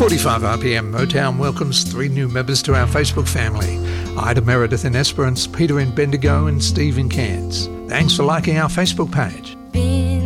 8:45 RPM, Motown welcomes 3 new members to our Facebook family. Ida Meredith in Esperance, Peter in Bendigo and Steve in Cairns. Thanks for liking our Facebook page.